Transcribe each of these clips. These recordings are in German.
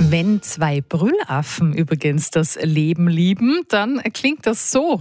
Wenn zwei Brüllaffen übrigens das Leben lieben, dann klingt das so.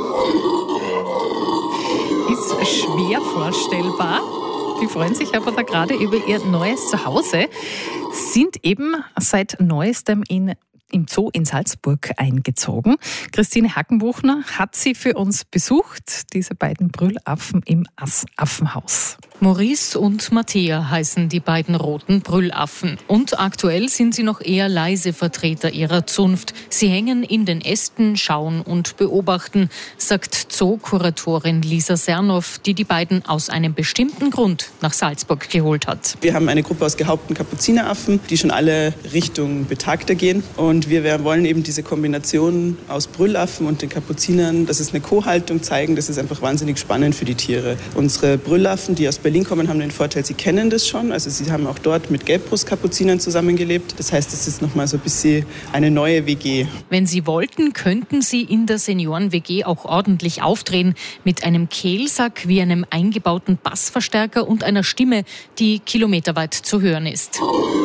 Ist schwer vorstellbar. Die freuen sich aber da gerade über ihr neues Zuhause, sind eben seit Neuestem im Zoo in Salzburg eingezogen. Christine Hackenbuchner hat sie für uns besucht, diese beiden Brüllaffen im Affenhaus. Maurice und Matthäa heißen die beiden roten Brüllaffen. Und aktuell sind sie noch eher leise Vertreter ihrer Zunft. Sie hängen in den Ästen, schauen und beobachten, sagt Zoo-Kuratorin Lisa Sernoff, die die beiden aus einem bestimmten Grund nach Salzburg geholt hat. Wir haben eine Gruppe aus gehaupten Kapuzineraffen, die schon alle Richtung Betagter gehen. Und wir wollen eben diese Kombination aus Brüllaffen und den Kapuzinern, das ist eine Co-Haltung zeigen, das ist einfach wahnsinnig spannend für die Tiere. Unsere Brüllaffen, die aus Berlin kommen, haben den Vorteil, sie kennen das schon. Also sie haben auch dort mit Gelbbrustkapuzinern zusammengelebt. Das heißt, es ist nochmal so ein bisschen eine neue WG. Wenn sie wollten, könnten sie in der Senioren-WG auch ordentlich aufdrehen. Mit einem Kehlsack wie einem eingebauten Bassverstärker und einer Stimme, die kilometerweit zu hören ist.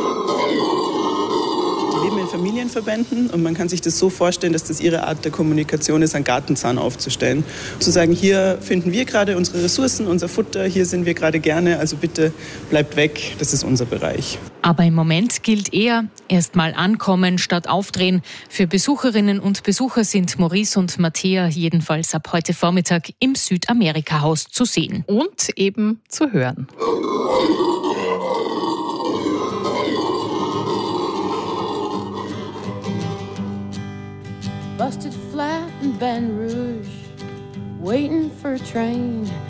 Die leben in Familienverbänden und man kann sich das so vorstellen, dass das ihre Art der Kommunikation ist, einen Gartenzaun aufzustellen. Zu sagen, hier finden wir gerade unsere Ressourcen, unser Futter, hier sind wir gerade gerne, also bitte bleibt weg, das ist unser Bereich. Aber im Moment gilt eher, erst mal ankommen statt aufdrehen. Für Besucherinnen und Besucher sind Maurice und Matthäa jedenfalls ab heute Vormittag im Südamerika-Haus zu sehen. Und eben zu hören. Busted flat in Baton Rouge, waiting for a train.